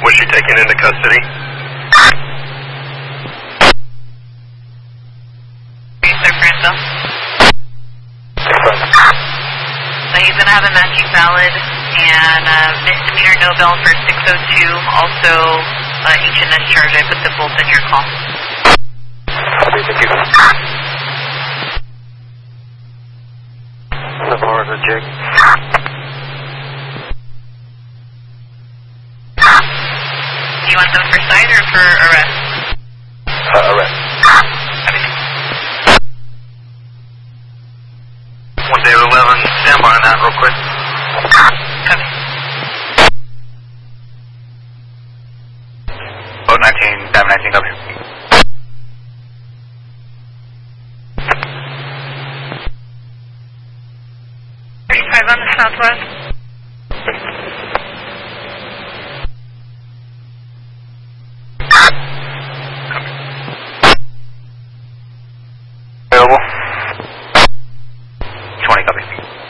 Was she taken into custody? So he's going to have a matching valid and misdemeanor no bail for 602. Also, H&S charge. I put the both in your call. Copy, thank you. Florida, Jake. Do you want them for sight or for arrest? Arrest. One day 11, stand by on that real quick. Copy. Boat 19, Diamond 19, copy. On the southwest. Available. 20, copy.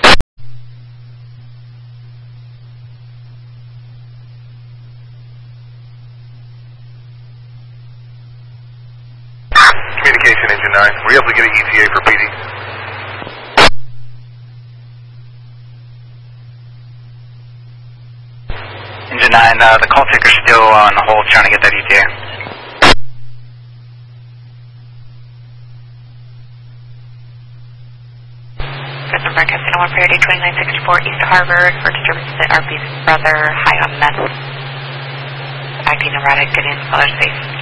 Communication engine 9. Were you able to get an ETA for PD? Engine 9, the call taker's still on hold trying to get that ETA. Prison Break, Casino 1 Priority 2964 East Harvard for disturbances at RB's brother, high on meth. Acting erratic, getting father safe.